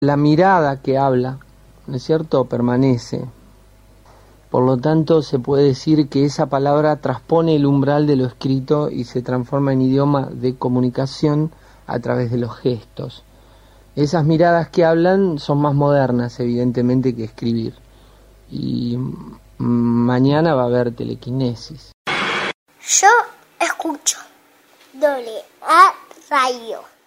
La mirada que habla, ¿no es cierto?, permanece. Por lo tanto, se puede decir que esa palabra transpone el umbral de lo escrito y se transforma en idioma de comunicación a través de los gestos. Esas miradas que hablan son más modernas, evidentemente, que escribir. Y mañana va a haber telequinesis. Yo escucho AA Radio.